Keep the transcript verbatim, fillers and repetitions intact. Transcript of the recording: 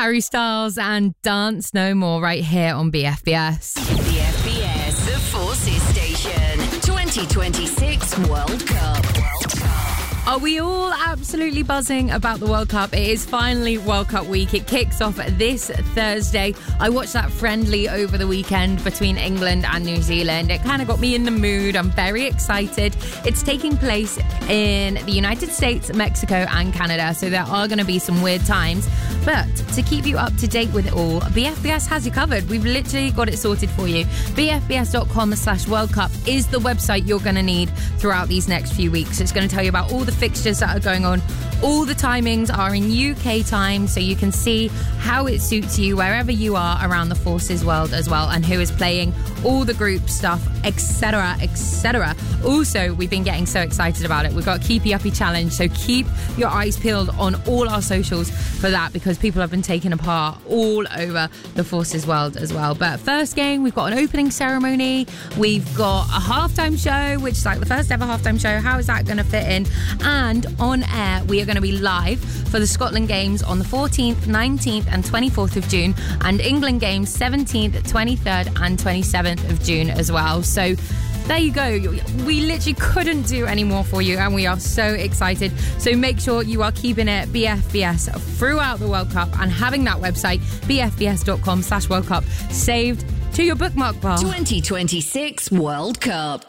Harry Styles and Dance No More right here on B F B S. B F B S, the Forces Station. twenty twenty-six World Cup. World Cup. Are we all absolutely buzzing about the World Cup? It is finally World Cup week. It kicks off this Thursday. I watched that friendly over the weekend between England and New Zealand. It kind of got me in the mood. I'm very excited. It's taking place in the United States, Mexico and Canada, so there are going to be some weird times. But to keep you up to date with it all, B F B S has you covered. We've literally got it sorted for you. B F B S dot com slash World Cup is the website you're going to need throughout these next few weeks. It's going to tell you about all the fixtures that are going on. All the timings are in U K time, so you can see how it suits you wherever you are around the Forces world as well, and who is playing, all the group stuff, etc, et cetera. Also, we've been getting so excited about it. We've got Keepy Uppy Challenge, so keep your eyes peeled on all our socials for that, because people have been taking apart all over the Forces world as well. But first game, we've got an opening ceremony. We've got a halftime show, which is like the first ever halftime show. How is that going to fit in? And on air, we are going to be live for the Scotland games on the fourteenth, nineteenth and twenty-fourth of June, and England games seventeenth, twenty-third and twenty-seventh of June as well. So there you go. We literally couldn't do any more for you, and we are so excited. So make sure you are keeping it B F B S throughout the World Cup and having that website, B F B S dot com slash World Cup, saved to your bookmark bar. twenty twenty-six World Cup.